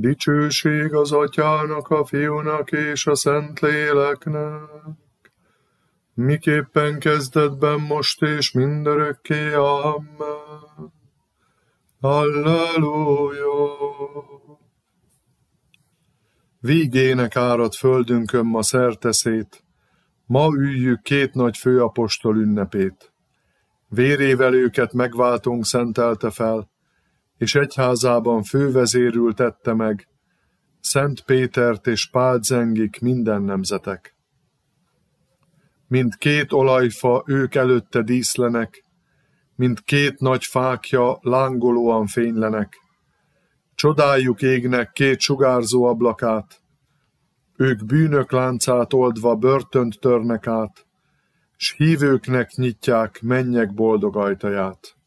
Dicsőség az Atyának, a Fiúnak és a Szentléleknek, miképpen kezdetben, most és mindörökké. Amen. Halleluja! Vígének árad földünkön ma szerteszét, ma üljük két nagy főapostol ünnepét. Vérével őket megváltónk szentelte fel, és egyházában fővezérül tette meg, Szent Pétert és Pált zengik minden nemzetek. Mint két olajfa ők előtte díszlenek, mint két nagy fákja lángolóan fénylenek. Csodáljuk égnek két sugárzó ablakát, ők bűnök láncát oldva börtönt törnek át, s hívőknek nyitják mennyek boldog ajtaját.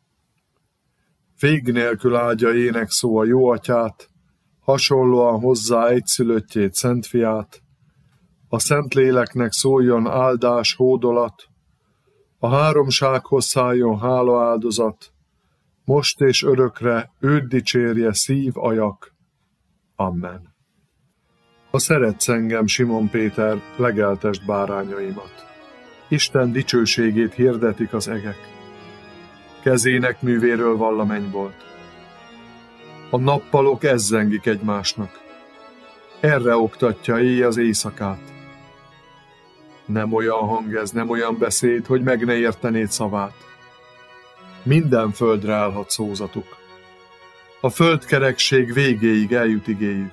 Vég nélkül áldja énekszó a jó atyát, hasonlóan hozzá egyszülöttjét, Szent Fiát, a Szentléleknek szóljon áldás, hódolat, a háromsághoz szálljon hála áldozat, most és örökre őt dicsérje szív, ajak. Amen. Ha szeretsz engem, Simon Péter, legeltesd bárányaimat. Isten dicsőségét hirdetik az egek. Kezének művéről vall a mennybolt. A nappalok ezzengik egymásnak. Erre oktatja éj az éjszakát. Nem olyan hang ez, nem olyan beszéd, hogy meg ne értenéd szavát. Minden földre állhat szózatuk. A földkerekség végéig eljut igéjük.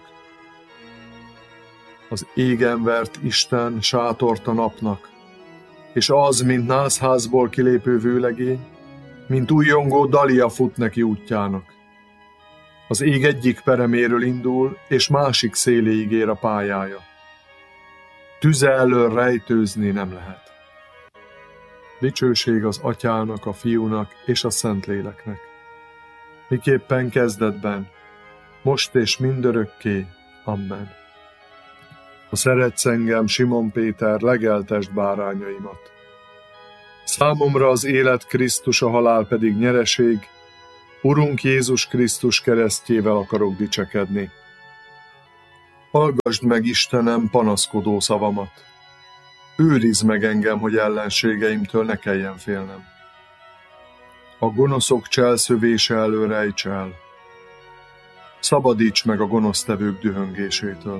Az égen vert Isten sátort a napnak, és az, mint nászházból kilépő vőlegény, mint újjongó dalia fut neki útjának. Az ég egyik pereméről indul, és másik széléig ér a pályája. Tüze elől rejtőzni nem lehet. Dicsőség az Atyának, a Fiúnak és a Szentléleknek, miképpen kezdetben, most és mindörökké. Amen. Ha szeretsz engem, Simon Péter, legeltesd bárányaimat. Számomra az élet Krisztus, a halál pedig nyereség, Urunk Jézus Krisztus keresztjével akarok dicsekedni. Hallgasd meg, Istenem, panaszkodó szavamat. Őrizd meg engem, hogy ellenségeimtől ne kelljen félnem. A gonoszok cselszövése elől rejts el. Szabadíts meg a gonosztevők dühöngésétől.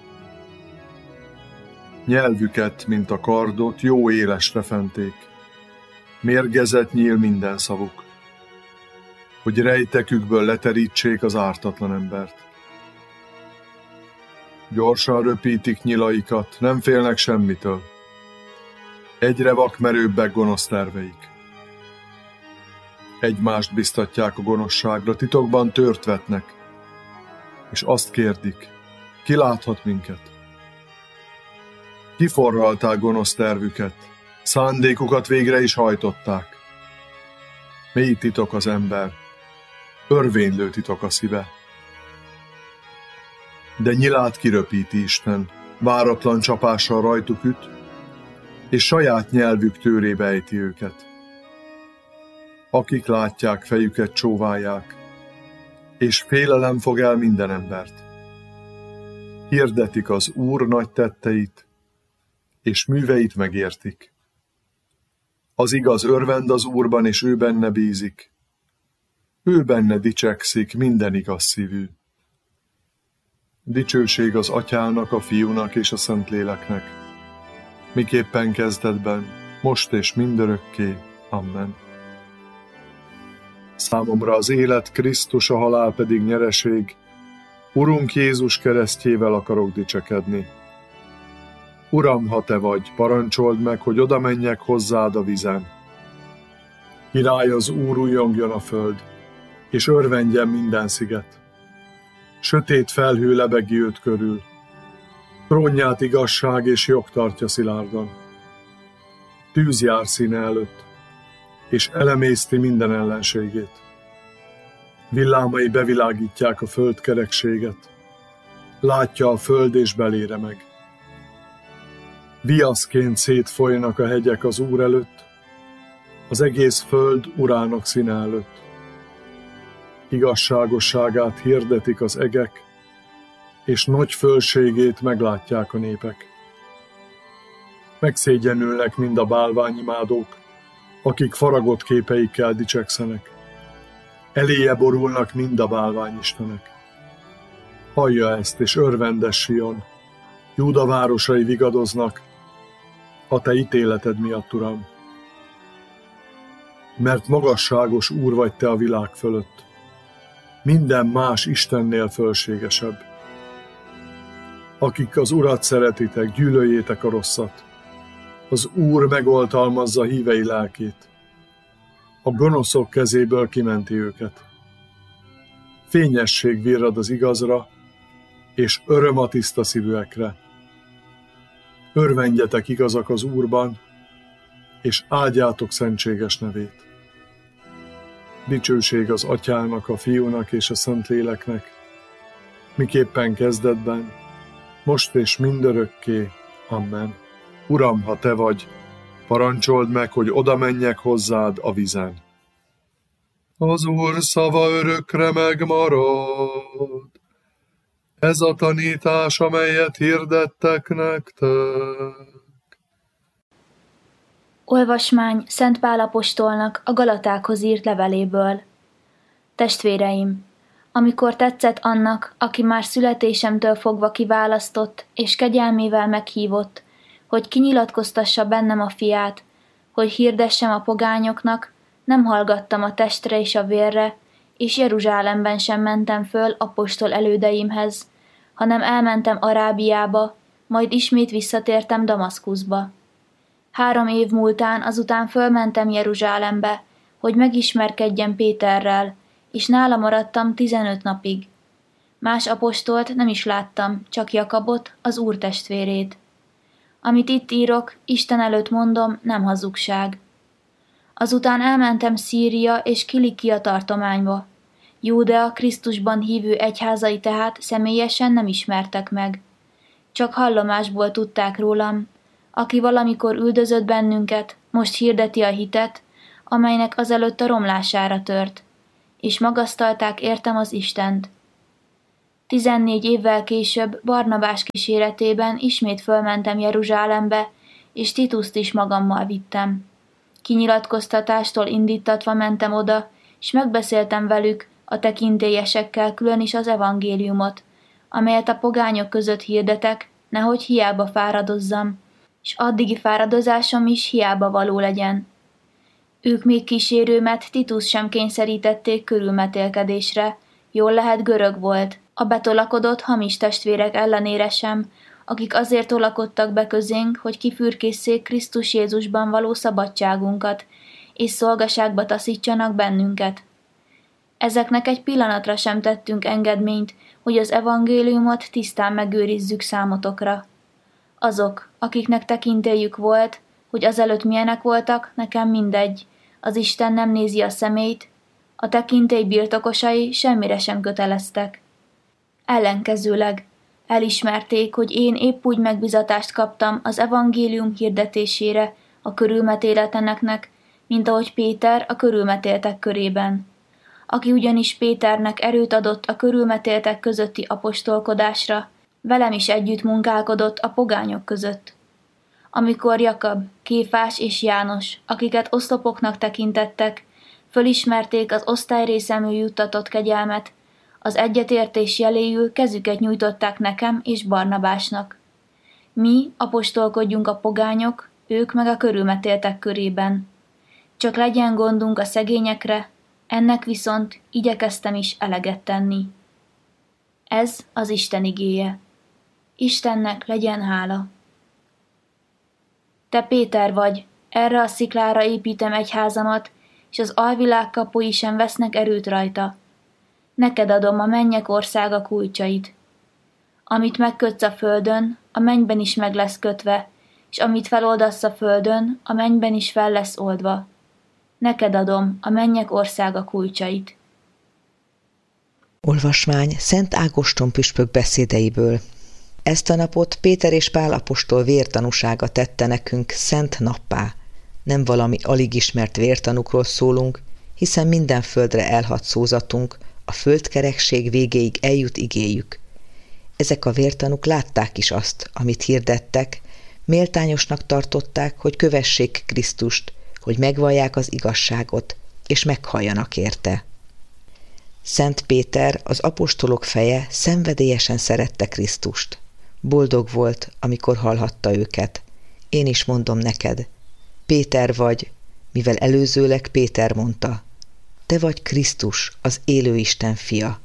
Nyelvüket, mint a kardot, jó élesre fenték. Mérgezet nyíl minden szavuk, hogy rejtekükből leterítsék az ártatlan embert. Gyorsan röpítik nyilaikat, nem félnek semmitől. Egyre vakmerőbbek gonosz terveik. Egymást biztatják a gonoszságra, titokban tört vetnek, és azt kérdik, ki láthat minket? Kiforralták gonosz tervüket, szándékukat végre is hajtották. Mély titok az ember, örvénylő titok a szíve. De nyilát kiröpíti Isten, váratlan csapással rajtuk üt, és saját nyelvük tőrébe ejti őket. Akik látják, fejüket csóválják, és félelem fog el minden embert. Hirdetik az Úr nagy tetteit, és műveit megértik. Az igaz örvend az Úrban, és ő benne bízik. Ő benne dicsekszik minden igaz szívű. Dicsőség az Atyának, a Fiúnak és a Szentléleknek, miképpen kezdetben, most és mindörökké. Amen. Számomra az élet Krisztus, a halál pedig nyereség, Urunk Jézus keresztjével akarok dicsekedni. Uram, ha te vagy, parancsold meg, hogy oda menjek hozzád a vizen. Király az Úr, újjongjon a föld, és örvendjen minden sziget. Sötét felhő lebegi őt körül, trónját igazság és jog tartja szilárdan. Tűz jár színe előtt, és elemészti minden ellenségét. Villámai bevilágítják a földkerekséget, látja a föld és belére meg. Viaszként szétfolynak a hegyek az Úr előtt, az egész föld Urának színe előtt. Igazságosságát hirdetik az egek, és nagy fölségét meglátják a népek. Megszégyenülnek mind a bálványimádók, akik faragott képeikkel dicsekszenek. Eléje borulnak mind a bálványistenek. Hallja ezt, és örvendes Sion, Júda városai vigadoznak, a te ítéleted miatt, Uram. Mert magasságos Úr vagy te a világ fölött, minden más Istennél fölségesebb. Akik az Urat szeretitek, gyűlöljétek a rosszat. Az Úr megoltalmazza hívei lelkét. A gonoszok kezéből kimenti őket. Fényesség virrad az igazra, és öröm a tiszta szívűekre. Örvendjetek igazak az Úrban, és áldjátok szentséges nevét. Dicsőség az Atyának, a Fiúnak és a Szentléleknek, miképpen kezdetben, most és mindörökké. Amen. Uram, ha te vagy, parancsold meg, hogy oda menjek hozzád a vizen. Az Úr szava örökre megmarad. Ez a tanítás, amelyet hirdettek nektek. Olvasmány Szent Pál apostolnak a Galatákhoz írt leveléből. Testvéreim, amikor tetszett annak, aki már születésemtől fogva kiválasztott és kegyelmével meghívott, hogy kinyilatkoztassa bennem a fiát, hogy hirdessem a pogányoknak, nem hallgattam a testre és a vérre, és Jeruzsálemben sem mentem föl apostol elődeimhez, hanem elmentem Arábiába, majd ismét visszatértem Damaszkuszba. 3 év múltán azután fölmentem Jeruzsálembe, hogy megismerkedjem Péterrel, és nála maradtam 15 napig. Más apostolt nem is láttam, csak Jakabot, az Úr testvérét. Amit itt írok, Isten előtt mondom, nem hazugság. Azután elmentem Szíria és Kilikia tartományba. Júdea Krisztusban hívő egyházai tehát személyesen nem ismertek meg. Csak hallomásból tudták rólam, aki valamikor üldözött bennünket, most hirdeti a hitet, amelynek azelőtt a romlására tört, és magasztalták értem az Istent. 14 évvel később Barnabás kíséretében ismét fölmentem Jeruzsálembe, és Tituszt is magammal vittem. Kinyilatkoztatástól indítatva mentem oda, és megbeszéltem velük, a tekintélyesekkel külön is az evangéliumot, amelyet a pogányok között hirdetek, nehogy hiába fáradozzam, és addigi fáradozásom is hiába való legyen. Ők még kísérőmet, Titus sem kényszerítették körülmetélkedésre, jól lehet görög volt, a betolakodott hamis testvérek ellenére sem, akik azért tolakodtak be közénk, hogy kifürkésszék Krisztus Jézusban való szabadságunkat, és szolgaságba taszítsanak bennünket. Ezeknek egy pillanatra sem tettünk engedményt, hogy az evangéliumot tisztán megőrizzük számotokra. Azok, akiknek tekintélyük volt, hogy azelőtt milyenek voltak, nekem mindegy, az Isten nem nézi a szemét, a tekintély birtokosai semmire sem köteleztek. Ellenkezőleg elismerték, hogy én épp úgy megbizatást kaptam az evangélium hirdetésére a körülmetéleteneknek, mint ahogy Péter a körülmetéltek körében. Aki ugyanis Péternek erőt adott a körülmetéltek közötti apostolkodásra, velem is együtt munkálkodott a pogányok között. Amikor Jakab, Kéfás és János, akiket oszlopoknak tekintettek, fölismerték az osztályrészemű juttatott kegyelmet, az egyetértés jeléül kezüket nyújtották nekem és Barnabásnak. Mi apostolkodjunk a pogányok, ők meg a körülmetéltek körében. Csak legyen gondunk a szegényekre, ennek viszont igyekeztem is eleget tenni. Ez az Isten igéje. Istennek legyen hála. Te Péter vagy, erre a sziklára építem egyházamat, és az alvilág kapui sem vesznek erőt rajta. Neked adom a mennyek országa kulcsait. Amit megkötsz a földön, a mennyben is meg lesz kötve, és amit feloldasz a földön, a mennyben is fel lesz oldva. Neked adom a mennyek országa kulcsait. Olvasmány Szent Ágoston püspök beszédeiből. Ezt a napot Péter és Pál apostol vértanúsága tette nekünk szent nappá. Nem valami alig ismert vértanúkról szólunk, hiszen minden földre elhadt szózatunk, a földkerekség végéig eljut igéjük. Ezek a vértanúk látták is azt, amit hirdettek, méltányosnak tartották, hogy kövessék Krisztust, hogy megvallják az igazságot, és meghalljanak érte. Szent Péter, az apostolok feje, szenvedélyesen szerette Krisztust. Boldog volt, amikor hallhatta őket. Én is mondom neked, Péter vagy, mivel előzőleg Péter mondta, te vagy Krisztus, az élő Isten fia.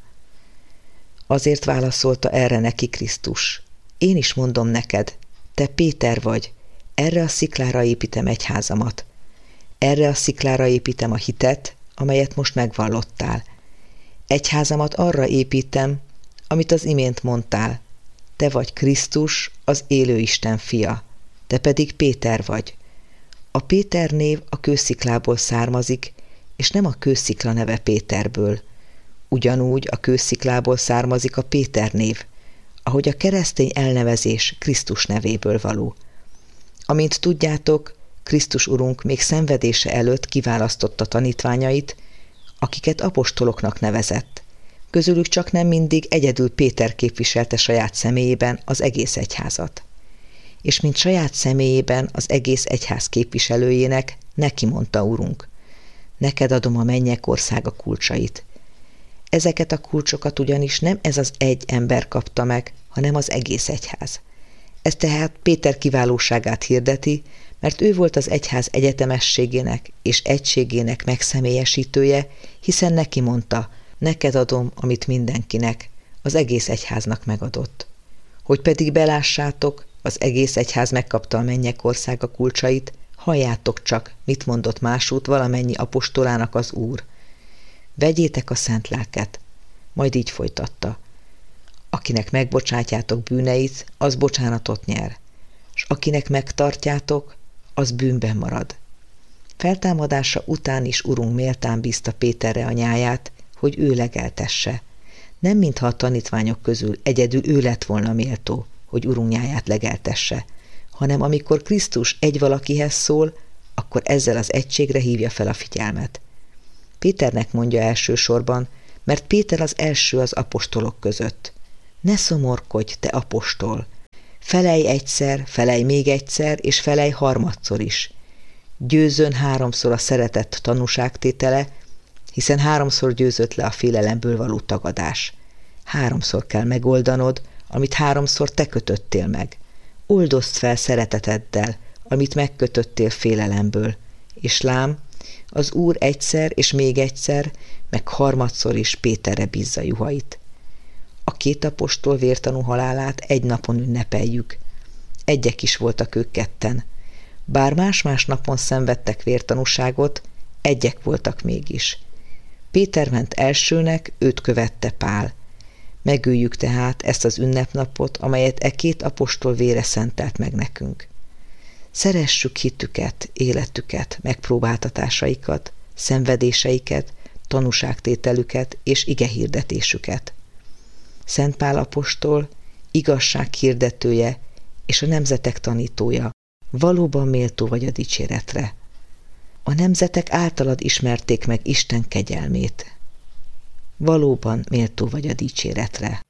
Azért válaszolta erre neki Krisztus. Én is mondom neked, te Péter vagy, erre a sziklára építem egyházamat. Erre a sziklára építem a hitet, amelyet most megvallottál. Egyházamat arra építem, amit az imént mondtál. Te vagy Krisztus, az élő Isten fia, te pedig Péter vagy. A Péter név a kősziklából származik, és nem a kőszikla neve Péterből. Ugyanúgy a kősziklából származik a Péter név, ahogy a keresztény elnevezés Krisztus nevéből való. Amint tudjátok, Krisztus Urunk még szenvedése előtt kiválasztotta tanítványait, akiket apostoloknak nevezett. Közülük csak nem mindig egyedül Péter képviselte saját személyében az egész egyházat. És mint saját személyében az egész egyház képviselőjének neki mondta Urunk, neked adom a mennyek országa kulcsait. Ezeket a kulcsokat ugyanis nem ez az egy ember kapta meg, hanem az egész egyház. Ez tehát Péter kiválóságát hirdeti, mert ő volt az egyház egyetemességének és egységének megszemélyesítője, hiszen neki mondta, neked adom, amit mindenkinek, az egész egyháznak megadott. Hogy pedig belássátok, az egész egyház megkapta a mennyek országa kulcsait, halljátok csak, mit mondott másút valamennyi apostolának az Úr. Vegyétek a szent lelket, majd így folytatta. Akinek megbocsátjátok bűneit, az bocsánatot nyer, s akinek megtartjátok, az bűnben marad. Feltámadása után is Urunk méltán bízta Péterre a nyáját, hogy ő legeltesse. Nem mintha a tanítványok közül egyedül ő lett volna méltó, hogy Urunk nyáját legeltesse, hanem amikor Krisztus egy valakihez szól, akkor ezzel az egységre hívja fel a figyelmet. Péternek mondja elsősorban, mert Péter az első az apostolok között. Ne szomorkodj, te apostol! Felej egyszer, felej még egyszer, és felej harmadszor is. Győzön háromszor a szeretett tanúságtétele, hiszen háromszor győzött le a félelemből való tagadás. Háromszor kell megoldanod, amit háromszor te kötöttél meg. Oldozd fel szereteteddel, amit megkötöttél félelemből. És lám, az Úr egyszer és még egyszer, meg harmadszor is Péterre bízza juhait. A két apostol vértanú halálát egy napon ünnepeljük. Egyek is voltak ők ketten. Bár más-más napon szenvedtek vértanúságot, egyek voltak mégis. Péter ment elsőnek, őt követte Pál. Megöljük tehát ezt az ünnepnapot, amelyet e két apostol vére szentelt meg nekünk. Szeressük hitüket, életüket, megpróbáltatásaikat, szenvedéseiket, tanúságtételüket és igehirdetésüket. Szent Pál apostol, igazság hirdetője és a nemzetek tanítója, valóban méltó vagy a dicséretre. A nemzetek általad ismerték meg Isten kegyelmét. Valóban méltó vagy a dicséretre.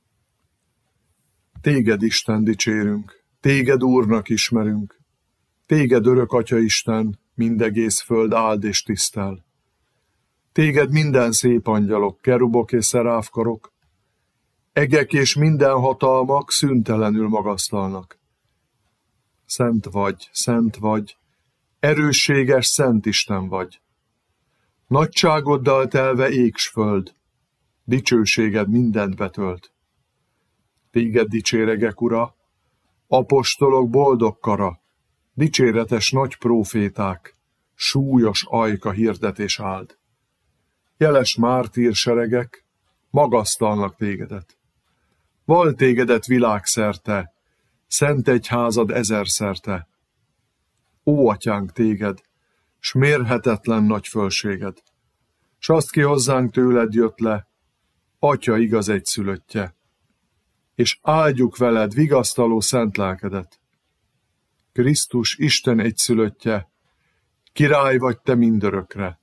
Téged, Isten, dicsérünk, téged Úrnak ismerünk, téged örök Atya Isten, mindegész föld áld és tisztel. Téged minden szép angyalok, kerubok és szeráfkarok, egek és minden hatalmak szüntelenül magasztalnak. Szent vagy, erősséges Szent Isten vagy. Nagyságoddal telve ég s föld, dicsőséged mindent betölt. Téged dicséregek, Ura, apostolok boldog kara, dicséretes nagy próféták, súlyos ajka hirdetés áld. Jeles mártír seregek magasztalnak tégedet. Vall tégedet világszerte, szent egyházad ezerszerte. Ó, atyánk, téged, s mérhetetlen nagy fölséged, s azt ki hozzánk tőled jött le, Atya igaz egyszülöttje, és áldjuk veled vigasztaló szent lelkedet. Krisztus Isten egyszülöttje, király vagy te mindörökre,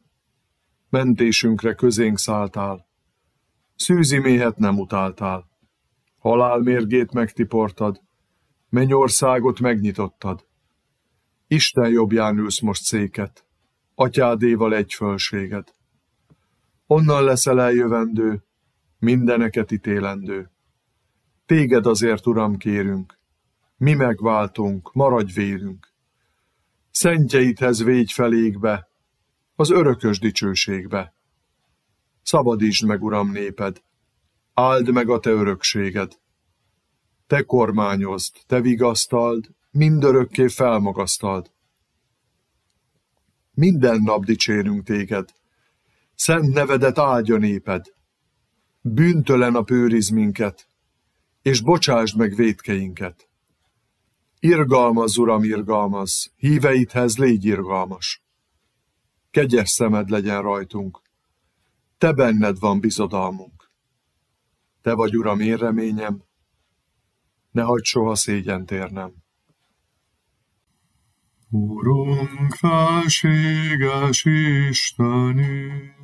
mentésünkre közénk szálltál, szűzi méhet nem utáltál, Halál mérgét megtiportad, mennyországot megnyitottad. Isten jobbján ülsz most széket, atyádéval egy fölséged. Onnan leszel eljövendő, mindeneket ítélendő. Téged azért, Uram, kérünk, mi megváltunk, maradj vélünk. Szentjeidhez végy felékbe, az örökös dicsőségbe. Szabadítsd meg, Uram, néped, áld meg a te örökséged. Te kormányozd, te vigasztald, mindörökké felmagasztald. Minden nap dicsérünk téged, szent nevedet áldja néped. Bűntelen a őrizd minket, és bocsásd meg vétkeinket. Irgalmazz, Uram, irgalmazz, híveidhez légy irgalmas. Kegyes szemed legyen rajtunk, te benned van bizodalmunk. Te vagy, Uram, én reményem, ne hagyd soha szégyent érnem. Urunk, felséges Istenünk,